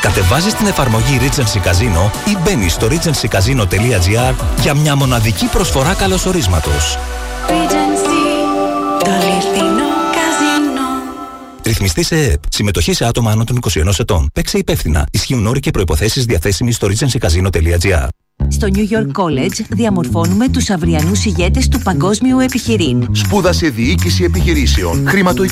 Κατεβάζεις την εφαρμογή Regency Casino ή μπαίνεις στο regencycasino.gr για μια μοναδική προσφορά καλωσορίσματος. Το αληθινό καζίνο. Ρυθμιστή σε ΕΕΠ. Συμμετοχή σε άτομα άνω των 21 ετών. Παίξε υπεύθυνα. Ισχύουν όροι και προϋποθέσεις διαθέσιμοι στο regencycasino.gr. Στο New York College διαμορφώνουμε τους αυριανούς ηγέτες του παγκόσμιου επιχειρήν. Σπούδασε διοίκηση επιχειρήσεων, χρηματοοικονομία.